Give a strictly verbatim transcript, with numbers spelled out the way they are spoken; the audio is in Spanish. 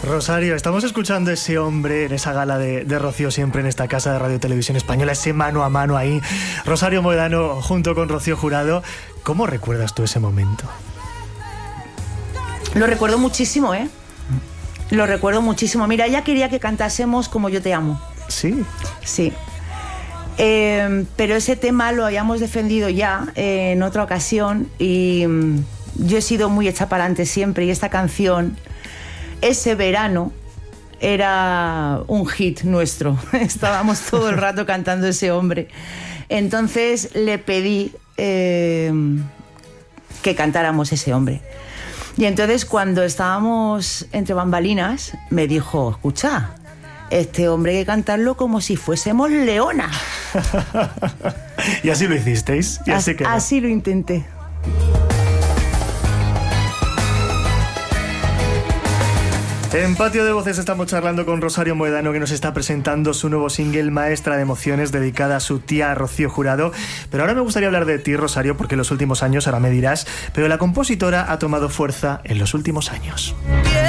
Rosario, estamos escuchando ese hombre en esa gala de, de Rocío siempre en esta casa de Radio Televisión Española, ese mano a mano ahí, Rosario Moedano junto con Rocío Jurado. ¿Cómo recuerdas tú ese momento? Lo recuerdo muchísimo, ¿eh? Lo recuerdo muchísimo. Mira, ella quería que cantásemos Como yo te amo. Sí. Sí. Eh, pero ese tema lo habíamos defendido ya eh, en otra ocasión y mm, yo he sido muy hecha para adelante siempre, y esta canción, ese verano, era un hit nuestro. Estábamos todo el rato cantando ese hombre. Entonces le pedí eh, que cantáramos ese hombre. Y entonces cuando estábamos entre bambalinas me dijo, escucha, este hombre hay que cantarlo como si fuésemos Leona. Y así lo hicisteis. Y así, así, así lo intenté. En Patio de Voces estamos charlando con Rosario Moedano, que nos está presentando su nuevo single Maestra de Emociones, dedicada a su tía Rocío Jurado. Pero ahora me gustaría hablar de ti, Rosario, porque en los últimos años, ahora me dirás, pero la compositora ha tomado fuerza en los últimos años.